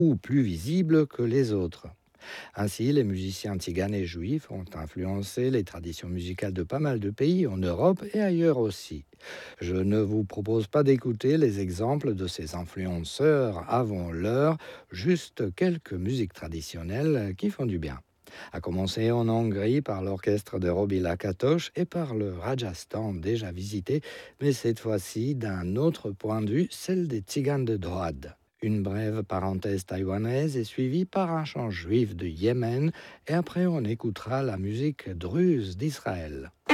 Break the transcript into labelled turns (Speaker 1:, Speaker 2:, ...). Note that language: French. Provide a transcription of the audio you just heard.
Speaker 1: ou plus visibles que les autres. Ainsi, les musiciens tziganes et juifs ont influencé les traditions musicales de pas mal de pays en Europe et ailleurs aussi. Je ne vous propose pas d'écouter les exemples de ces influenceurs avant l'heure, juste quelques musiques traditionnelles qui font du bien. À commencer en Hongrie par l'orchestre de Robi Lakatosh et par le Rajasthan déjà visité, mais cette fois-ci d'un autre point de vue, celle des Tziganes de Droad. Une brève parenthèse taïwanaise est suivie par un chant juif de Yémen et après on écoutera la musique druze d'Israël.